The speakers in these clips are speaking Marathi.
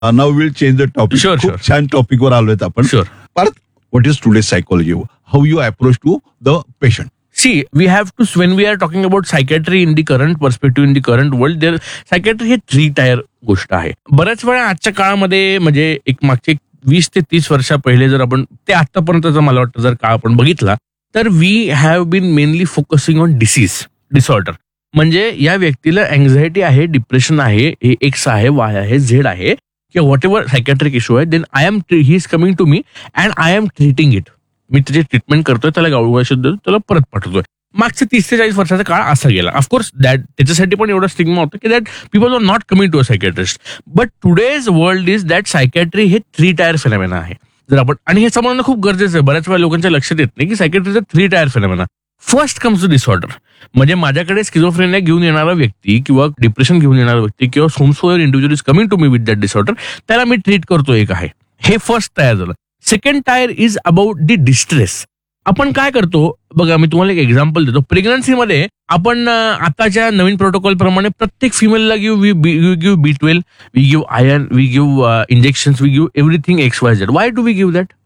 Now will change the topic. Sure. खूप छान टॉपिकवर आलोय आपण. Sure. परत what is today psychology, how you approach to the patient. See, we have to, when we are talking about psychiatry in the current perspective, in the current world, there psychiatry हे 3 tier गोष्ट आहे. बऱ्याच वेळा आजच्या काळामध्ये म्हणजे एक मागचे 20 ते 30 वर्षा पहिले जर आपण ते आतापर्यंतचा मला वाटतं जर काळ आपण बघितला तर we have bin mainly focusing on disorder. म्हणजे या व्यक्तीला अँझायटी आहे, डिप्रेशन आहे, एक्स आहे, वाय आहे, झेड आहे किंवा व्हॉट एव्हर सायकॅट्रिक इश्यू आहे, then he is coming to me and I am treating it. मी त्याची ट्रीटमेंट करतोय, त्याला गावठी औषध देतो, त्याला परत पाठवतोय. मागचे 30 ते 40 वर्षाचा काळ असा गेला. ऑफकोर्स त्याच्यासाठी पण एवढा स्टिग्मा होता की that people R not coming to a psychiatrist. But today's world is that psychiatry हे 3 टायर फिनॉमिना आहे. जर आपण आणि हे समजणं खूप गरजेचं आहे. बऱ्याच वेळा लोकांच्या लक्षात येत नाही की सायकॅट्रीचा 3 tyre phenomena. First comes to disorder. म्हणजे माझ्याकडे स्किझोफ्रेनिया घेऊन येणारा व्यक्ती किंवा डिप्रेशन घेऊन येणारा व्यक्ती किंवा होमसोअर individual is coming to me with that disorder, त्याला मी ट्रीट करतो एक आहे. हे फर्स्ट टायर झालं. Second tier is about the distress. आपण काय करतो बघा, मी तुम्हाला एक एक्झाम्पल देतो. प्रेग्नन्सीमध्ये आपण आताच्या नवीन प्रोटोकॉल प्रमाणे प्रत्येक फिमेलला we give B12, we give iron, we give injections, we give everything XYZ. Why do we give that?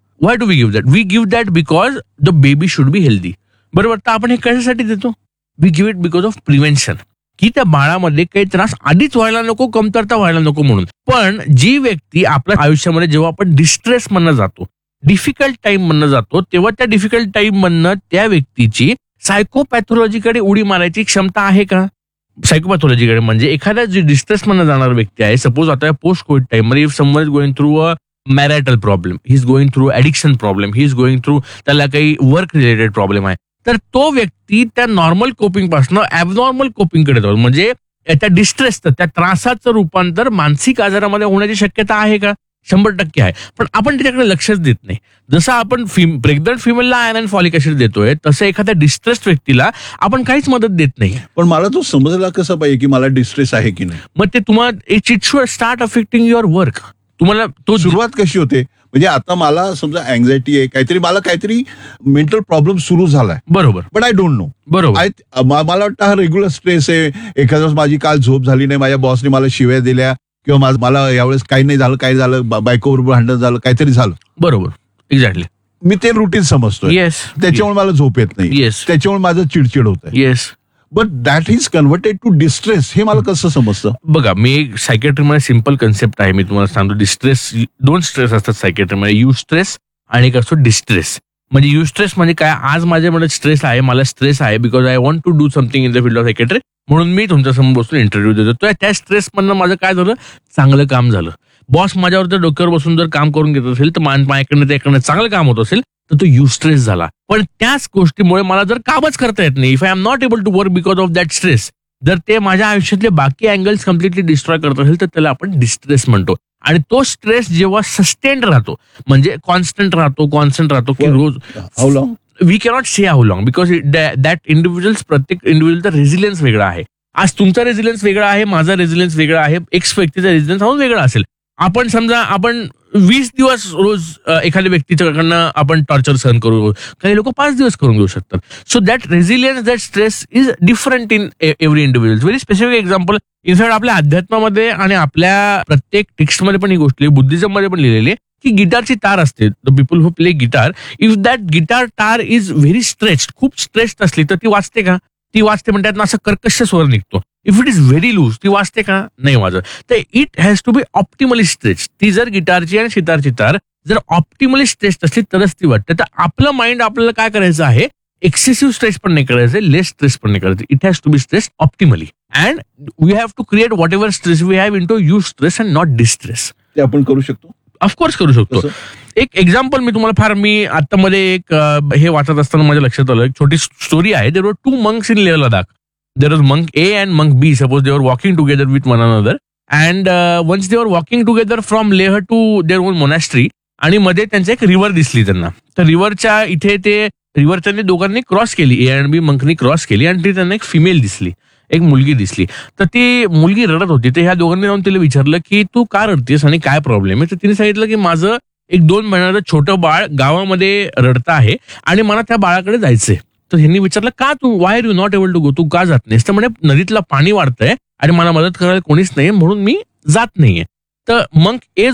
We give that because the baby should be healthy. बरोबर. तर आपण हे कशासाठी देतो? We give it because of prevention, की त्या बाळामध्ये काही त्रास आधीच व्हायला नको, कमतरता व्हायला नको म्हणून. पण जी व्यक्ती आपल्या आयुष्यामध्ये जेव्हा आपण डिस्ट्रेस म्हणणं जातो, डिफिकल्ट टाइम म्हणणं जातो, तेव्हा त्या डिफिकल्ट टाइम म्हणणं त्या व्यक्तीची सायकोपॅथॉलॉजीकडे उडी मारायची क्षमता आहे का? सायकोपॅथॉलॉजीकडे म्हणजे एखाद्या जी डिस्ट्रेस म्हणणं जाणार व्यक्ती आहे, सपोज आता पोस्ट कोविड टाइम मध्ये if someone is going through a marital problem, he is going through addiction problem, he is going through त्याला काही वर्क रिलेटेड प्रॉब्लेम आहे, तर तो व्यक्ती त्या नॉर्मल कोपिंग पासून ॲबनॉर्मल कोपिंगकडे जातो. म्हणजे त्या डिस्ट्रेसचं, त्या त्रासाचं रूपांतर मानसिक आजारामध्ये होण्याची शक्यता आहे का? 100% आहे. पण आपण त्याच्याकडे लक्षच देत नाही. जसं आपण प्रेग्नंट फिमेलला आयर्न फॉलिक ऍसिड देतोय, तसं एखाद्या डिस्ट्रेस्ड व्यक्तीला आपण काहीच मदत देत नाही. पण मला तो समजला कसं पाहिजे की मला डिस्ट्रेस आहे की नाही. मग ते तुम्हाला it should start affecting your work. तुम्हाला तो सुरुवात कशी होते? म्हणजे आता मला समजा अँझायटी आहे, काहीतरी मेंटल प्रॉब्लेम सुरू झालाय. बरोबर. But I don't know. बरोबर. मला वाटतं हा रेग्युलर स्ट्रेस आहे. एखाद्या माझी काल झोप झाली नाही, माझ्या बॉसने मला शिव्या दिल्या, किंवा मला यावेळेस काही नाही झालं, काय झालं, बायको बरोबर भांडण झालं, काहीतरी झालं. बरोबर. एक्झॅक्टली. मी ते रुटीन समजतोय. येस. त्याच्यामुळे मला झोप येत नाही. येस. त्याच्यामुळे माझं चिडचिड होत आहे. Yes. But that is converted to distress. हे मला कसं समजतं? बघा, मी सायकॅट्रीमध्ये सिम्पल कन्सेप्ट आहे, मी तुम्हाला सांगतो. डिस्ट्रेस, 2 स्ट्रेस असतात सायकॅट्रीमध्ये, यू स्ट्रेस आणि एक असतो डिस्ट्रेस. म्हणजे यू स्ट्रेस म्हणजे काय? आज माझ्यामध्ये स्ट्रेस आहे, मला स्ट्रेस आहे because I want to do something in the field of psychiatry, म्हणून मी तुमच्यासमोर बसून इंटरव्ह्यू देतो. त्या स्ट्रेस मधनं माझं काय झालं? चांगलं काम झालं. बॉस माझ्यावर जर डोक्यावर बसून जर काम करून घेत असेल तर माझ्याकडनं त्याकडनं चांगलं काम होत असेल तर तो यू स्ट्रेस झाला. पण त्याच गोष्टीमुळे मला जर कामच करता येत नाही, if I am not able to work because of that stress, जर ते माझ्या आयुष्यातले बाकी अँगल्स कम्प्लिटली डिस्ट्रॉय करत असेल तर त्याला आपण डिस्ट्रेस म्हणतो. आणि तो स्ट्रेस जेव्हा सस्टेन्ड राहतो, म्हणजे कॉन्स्टंट राहतो की रोज, how long we cannot say how long because that individuals, प्रत्येक इंडिव्हिज्युअलचा रेझिलियन्स वेगळा आहे. आज तुमचा रेझिलियन्स वेगळा आहे, माझा रेझिलियन्स वेगळा आहे, एक्स व्यक्तीचा रेझिलियन्स हा वेगळा असेल. आपण समजा आपण 20 दिवस रोज एखाद्या व्यक्तीच्याकडनं आपण टॉर्चर सहन करू, काही लोक 5 दिवस करून घेऊ शकतात. So that resilience, that stress is different in every individual. Very specific example in fact आपल्या अध्यात्मामध्ये आणि आपल्या प्रत्येक टेक्स्टमध्ये पण ही गोष्ट बुद्धिझम मध्ये पण लिहिलेली आहे की गिटारची तार असते, the people who play guitar, if that guitar तार इज व्हेरी स्ट्रेच्ड, खूप स्ट्रेच्ड असली तर ती वाजते का? ती वाजते, पण त्यातनं असं कर्कश स्वर निघतो. If it is very loose, ती वाजते का? नाही वाजत. तर it has to be optimally stretch. ती जर गिटारची आणि सितारची तार जर ऑप्टिमली स्ट्रेच असली तरच ती वाटते. तर आपलं माइंड आपल्याला काय करायचं आहे? एक्सेसिव्ह स्ट्रेस पण नाही करायचं, लेस स्ट्रेस पण नाही करायचं. It has to be stress optimally and we have to create what ever stress we have in to you stress and not distress. ते आपण करू शकतो. ऑफकोर्स करू शकतो. एक एक्झाम्पल मी तुम्हाला मी आता मध्ये एक हे वाचत असताना माझ्या लक्षात आलं, एक छोटी स्टोरी आहे. There were 2 monks in Leh Ladakh. There was monk A and monk B. Suppose they were walking together with one another, and once they were walking together from Leh to their own monastery, आणि मध्ये त्यांची एक रिव्हर दिसली त्यांना. तर रिव्हरच्या इथे ते रिव्हर त्यांनी दोघांनी क्रॉस केली, A and B मंकनी क्रॉस केली, आणि ती त्यांना एक फिमेल दिसली, एक मुलगी दिसली. तर ती मुलगी रडत होती. तर ह्या दोघांनी जाऊन तिला विचारलं की तू का रडतेस आणि काय प्रॉब्लेम आहे? तर तिने सांगितलं की माझं एक 2 महिन्याचं छोटं बाळ गावामध्ये रडतं आहे आणि मला त्या बाळाकडे जायचंय. तर ह्यांनी विचारलं का तू, Y R you not able to go, तू का जात नाहीस? तर म्हणे नदीतलं पाणी वाढतंय आणि मला मदत करायला कोणीच नाही म्हणून मी जात नाहीये. तर monk is